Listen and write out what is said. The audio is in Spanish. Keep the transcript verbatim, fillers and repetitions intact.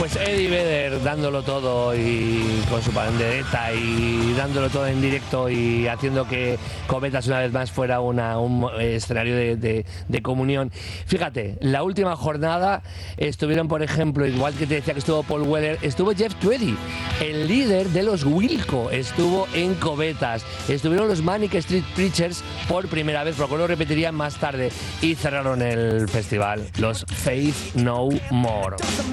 Pues Eddie Vedder dándolo todo y con su pandereta y dándolo todo en directo y haciendo que Cometas una vez más fuera una, un escenario de, de, de comunión. Fíjate, la última jornada estuvieron, por ejemplo, igual que te decía que estuvo Paul Weller, estuvo Jeff Tweedy, el líder de los Wilco, estuvo en Cometas. Estuvieron los Manic Street Preachers por primera vez, porque lo repetirían más tarde, y cerraron el festival los Faith No More.